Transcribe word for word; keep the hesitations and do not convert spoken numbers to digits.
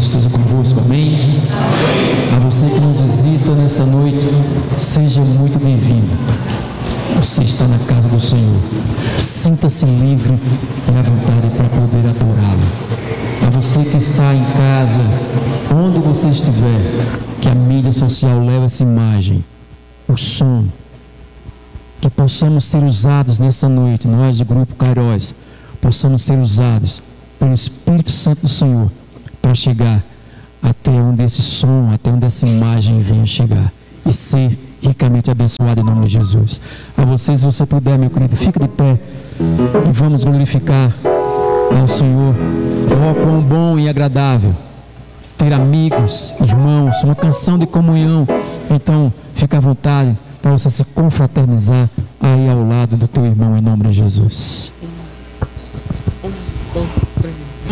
Deus esteja convosco, amém? Amém. A você que nos visita nessa noite, seja muito bem-vindo. Você está na casa do Senhor. Sinta-se livre e à vontade para poder adorá-lo. A você que está em casa, onde você estiver, que a mídia social leve essa imagem, o som, que possamos ser usados nessa noite, nós do Grupo Kairos, possamos ser usados pelo Espírito Santo do Senhor para chegar até onde esse som, até onde essa imagem venha chegar e ser ricamente abençoado em nome de Jesus. A vocês, se você puder, meu querido, fica de pé e vamos glorificar ao Senhor. Oh, quão bom e agradável ter amigos, irmãos, uma canção de comunhão. Então, fica à vontade para você se confraternizar aí ao lado do teu irmão em nome de Jesus.